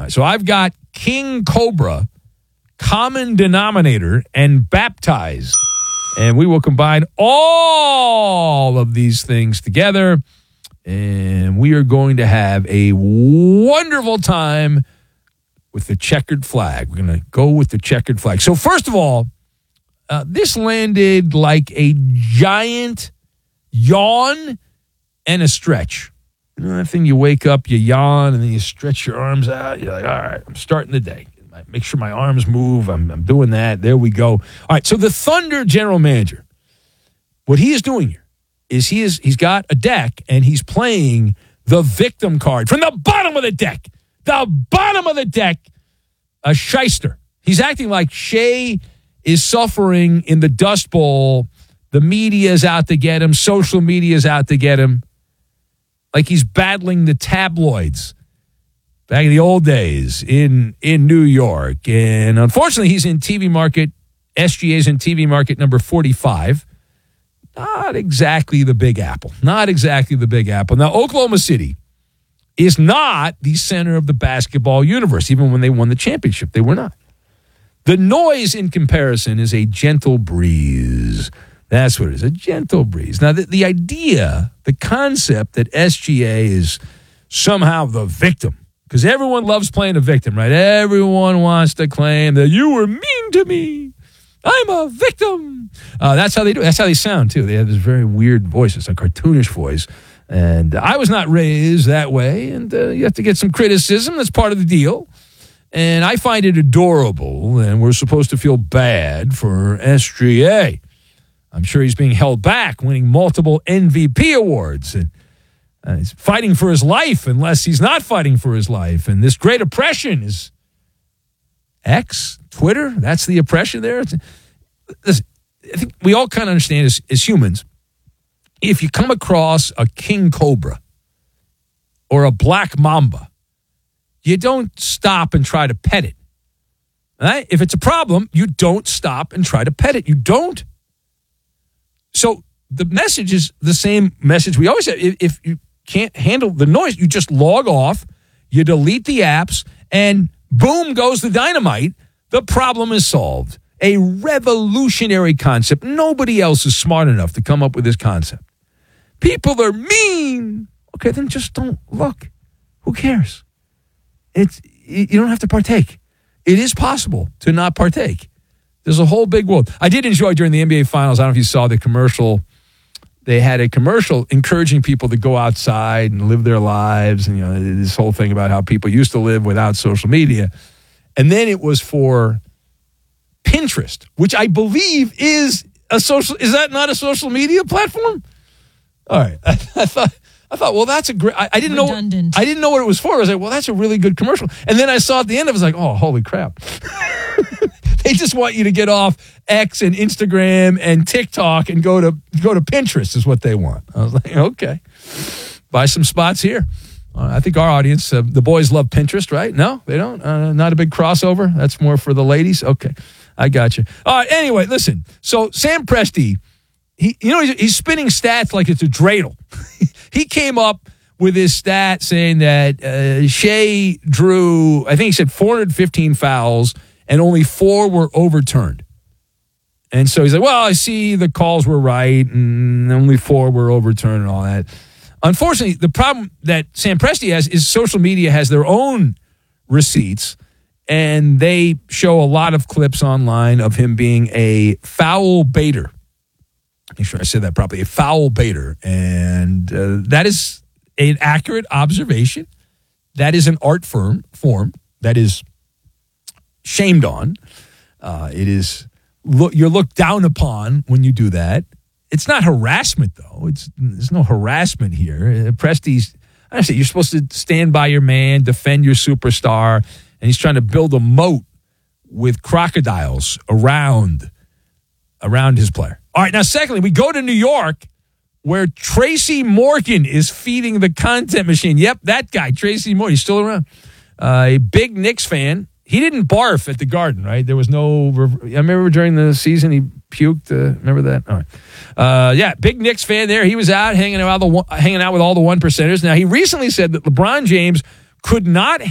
So I've got King Cobra, common denominator, and baptized. And we will combine all of these things together, and we are going to have a wonderful time with the checkered flag. We're going to go with the checkered flag. So first of all, this landed like a giant yawn and a stretch. You know that thing, you wake up, you yawn, and then you stretch your arms out. You're like, all right, I'm starting the day. Make sure my arms move. I'm doing that. There we go. All right, so the Thunder general manager, what he is doing here is he's got a deck, and he's playing the victim card from the bottom of the deck. The bottom of the deck, a shyster. He's acting like Shea is suffering in the Dust Bowl. The media is out to get him. Social media is out to get him. Like he's battling the tabloids back in the old days in New York. And unfortunately, he's in TV market. SGA's in TV market number 45. Not exactly the Big Apple. Not exactly the Big Apple. Now, Oklahoma City is not the center of the basketball universe. Even when they won the championship, they were not. The noise in comparison is a gentle breeze. That's what it is, a gentle breeze. Now, the idea, the concept that SGA is somehow the victim, because everyone loves playing a victim, right? Everyone wants to claim that you were mean to me. I'm a victim. That's how they do it. That's how they sound, too. They have this very weird voice. It's a cartoonish voice. And I was not raised that way, and you have to get some criticism. That's part of the deal. And I find it adorable, and we're supposed to feel bad for SGA. I'm sure he's being held back, winning multiple MVP awards. And he's fighting for his life unless he's not fighting for his life. And this great oppression is X, Twitter. That's the oppression there. Listen, I think we all kind of understand as humans, if you come across a king cobra or a black mamba, you don't stop and try to pet it. Right? If it's a problem, you don't stop and try to pet it. You don't. So the message is the same message we always have. If you can't handle the noise, you just log off, you delete the apps, and boom goes the dynamite. The problem is solved. A revolutionary concept. Nobody else is smart enough to come up with this concept. People are mean. Okay, then just don't look. Who cares? You don't have to partake. It is possible to not partake. There's a whole big world. I did enjoy during the NBA Finals, I don't know if you saw the commercial. They had a commercial encouraging people to go outside and live their lives. And, this whole thing about how people used to live without social media. And then it was for Pinterest, which I believe is that not a social media platform? All right. I thought, well, that's a great, I didn't Redundant. know. I didn't know what it was for. I was like, well, that's a really good commercial. And then I saw at the end, I was like, oh, holy crap. They just want you to get off X and Instagram and TikTok and go to Pinterest is what they want. I was like, okay, buy some spots here. I think our audience, the boys love Pinterest, right? No, they don't. Not a big crossover. That's more for the ladies. Okay, I got you. All right. Anyway, listen. So Sam Presti, he's spinning stats like it's a dreidel. He came up with his stat saying that Shea drew, I think he said 415 fouls, and only 4 were overturned. And so he's like, well, I see the calls were right, and only 4 were overturned and all that. Unfortunately, the problem that Sam Presti has is social media has their own receipts, and they show a lot of clips online of him being a foul baiter. Make sure I said that properly, a foul baiter. And that is an accurate observation. That is an art form that is shamed on. You're looked down upon when you do that. It's not harassment, though. There's no harassment here. Presti's, I say, you're supposed to stand by your man, defend your superstar, and he's trying to build a moat with crocodiles around his player. All right, now secondly, we go to New York where Tracy Morgan is feeding the content machine. Yep, that guy, Tracy Morgan, he's still around. A big Knicks fan. He didn't barf at the Garden, right? There was no. I remember during the season he puked. Remember that? All right. Yeah, big Knicks fan there. He was out hanging out with all the one percenters. Now he recently said that LeBron James could not